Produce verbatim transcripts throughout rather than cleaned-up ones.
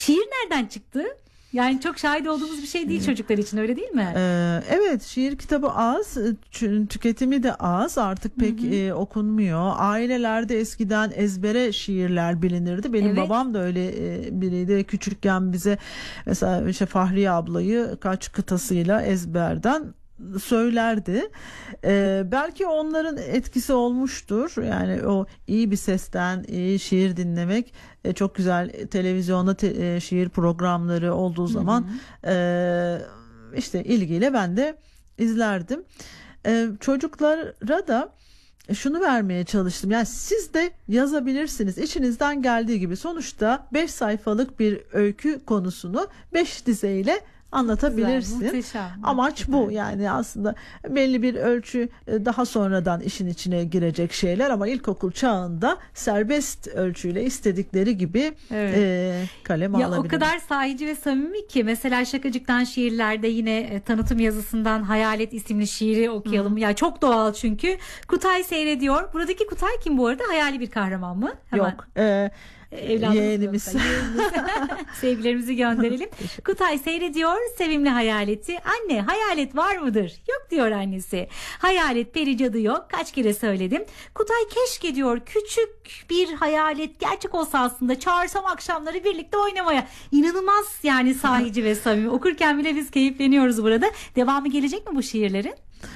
Şiir nereden çıktı? Yani çok şahit olduğumuz bir şey değil çocuklar için, öyle değil mi? Ee, evet, şiir kitabı az, ç- tüketimi de az, artık pek Hı hı. e, okunmuyor. Ailelerde eskiden ezbere şiirler bilinirdi. Benim Evet. babam da öyle e, biriydi. Küçükken bize mesela işte Fahriye ablayı kaç kıtasıyla ezberden söylerdi. Ee, belki onların etkisi olmuştur. Yani o iyi bir sesten iyi şiir dinlemek, e, çok güzel televizyonda te- e, şiir programları olduğu zaman e, işte ilgiyle ben de izlerdim. E, çocuklara da şunu vermeye çalıştım. Yani siz de yazabilirsiniz. İçinizden geldiği gibi. Sonuçta beş sayfalık bir öykü konusunu beş dizeyle anlatabilirsin. Güzel, muhteşem, Amaç bu muhteşem. yani, aslında belli bir ölçü, e, daha sonradan işin içine girecek şeyler, ama ilkokul çağında serbest ölçüyle istedikleri gibi Evet. e, kaleme Ya alabilirler. o kadar sahici ve samimi ki, mesela Şakacık'tan şiirlerde yine e, tanıtım yazısından Hayalet isimli şiiri okuyalım. Ya çok doğal çünkü. Kutay seyrediyor. Buradaki Kutay kim bu arada? Hayali bir kahraman mı? Hemen. Yok. E, Evladımız yeğenimiz. yoksa yeğenimiz. Sevgilerimizi gönderelim. Kutay seyrediyor sevimli hayaleti. Anne, hayalet var mıdır? Yok diyor annesi. Hayalet, peri, cadı yok. Kaç kere söyledim. Kutay keşke diyor küçük bir hayalet gerçek olsa aslında, çağırsam akşamları birlikte oynamaya. İnanılmaz yani, sahici ve samimi. Okurken bile biz keyifleniyoruz burada. Devamı gelecek mi bu şiirlerin?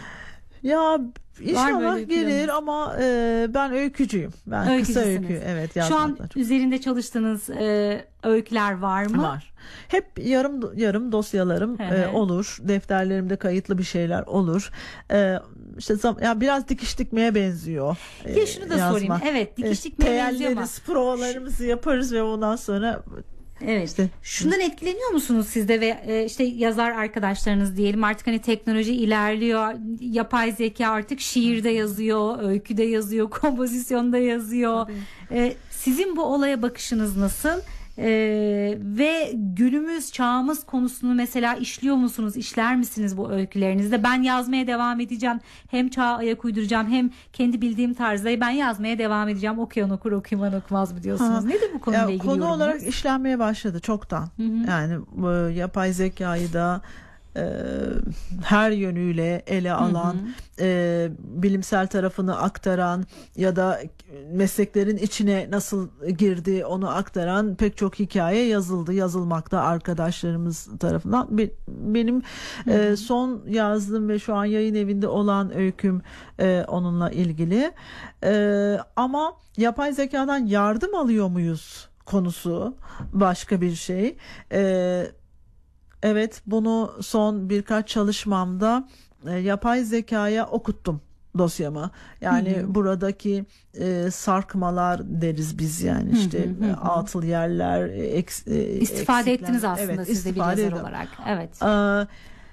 Ya inşallah böyle gelir planınız? ama e, ben öykücüyüm. Ben kısa Öykücüsünüz. öykü, evet, Şu an yazmakla çok üzerinde çalıştığınız e, öyküler var mı? var. Hep yarım yarım dosyalarım Hı e, hı. olur. Defterlerimde kayıtlı bir şeyler olur. E, işte zam- ya biraz dikiş dikmeye benziyor. e, Ya şunu da sorayım. yazmak. Evet, dikiş E, dikmeye benziyor ama. teyelleriz, provalarımızı yaparız ve ondan sonra Evet. İşte- Şundan etkileniyor musunuz siz de ve e, işte yazar arkadaşlarınız diyelim, artık hani teknoloji ilerliyor, yapay zeka artık şiirde yazıyor, öyküde yazıyor, kompozisyonda yazıyor. E, sizin bu olaya bakışınız nasıl? E, ve günümüz çağımız konusunu mesela işliyor musunuz, işler misiniz bu öykülerinizde? Ben yazmaya devam edeceğim, hem çağa ayak uyduracağım, hem kendi bildiğim tarzda ben yazmaya devam edeceğim. Okuyan okur, okuyan okumaz mı diyorsunuz? Ha. Nedir bu konuyla Ya, ilgili konu yorumunuz? olarak işlenmeye başladı çoktan. Yani bu yapay zekayı da e, her yönüyle ele alan, e, bilimsel tarafını aktaran ya da mesleklerin içine nasıl girdi onu aktaran pek çok hikaye yazıldı, yazılmakta arkadaşlarımız tarafından. Be- benim e, son yazdığım ve şu an yayın evinde olan öyküm e, onunla ilgili. E, ama yapay zekadan yardım alıyor muyuz konusu başka bir şey. E, Evet, bunu son birkaç çalışmamda e, yapay zekaya okuttum dosyamı. Yani buradaki e, sarkmalar deriz biz, yani işte e, atıl yerler, e, eks, e, İstifade eksikler. ettiniz aslında Evet, siz de bir istifade yazar ettim. olarak. Evet. Ee,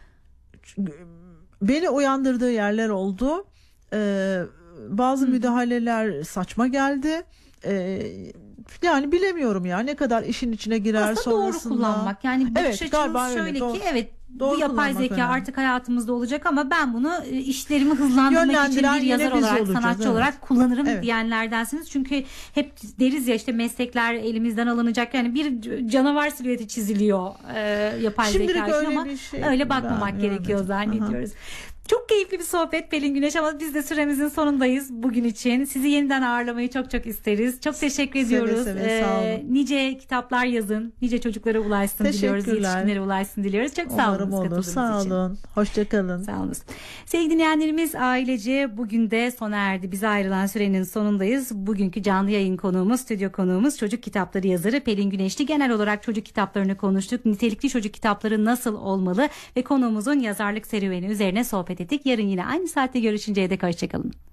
çünkü beni uyandırdığı yerler oldu. Ee, bazı müdahaleler saçma geldi. Ee, yani bilemiyorum ya, ne kadar işin içine girer Aslında doğru sonrasında. kullanmak. Yani bakış Evet, galiba açınız öyle. şöyle Doğru- ki, evet doğru bu yapay kullanmak zeka önemli. artık hayatımızda olacak ama ben bunu e, işlerimi hızlandırmak için Yönlendiren bir yine yazar biz olarak, olacağız, sanatçı evet. olarak kullanırım Evet. diyenlerdensiniz. Çünkü hep deriz ya, işte meslekler elimizden alınacak. Yani bir canavar silüeti çiziliyor e, yapay Şimdilik zeka için öyle ama bir şey öyle bakmamak ben gerekiyor görmedim. zannediyoruz. Çok keyifli bir sohbet Pelin Güneş, ama biz de süremizin sonundayız bugün için. Sizi yeniden ağırlamayı çok çok isteriz. Çok teşekkür Seve ediyoruz. seve, sağ olun. Ee, nice kitaplar yazın, nice çocuklara ulaşsın diliyoruz, Teşekkürler. yetişkinlere ulaşsın diliyoruz. Çok sağ Umarım olun olur. katıldığınız Sağ için. olun. Hoşçakalın. Sağ olun. Sevgili dinleyenlerimiz, ailece bugün de sona erdi. Bize ayrılan sürenin sonundayız. Bugünkü canlı yayın konuğumuz, stüdyo konuğumuz çocuk kitapları yazarı Pelin Güneş'ti. Genel olarak çocuk kitaplarını konuştuk. Nitelikli çocuk kitapları nasıl olmalı ve konuğumuzun yazarlık serüveni üzerine sohbet ettik. Yarın yine aynı saatte görüşünceye dek hoşçakalın.